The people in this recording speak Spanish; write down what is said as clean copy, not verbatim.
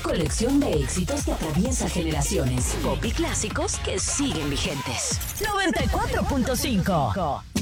Colección de éxitos que atraviesa generaciones. Pop y clásicos que siguen vigentes. 94.5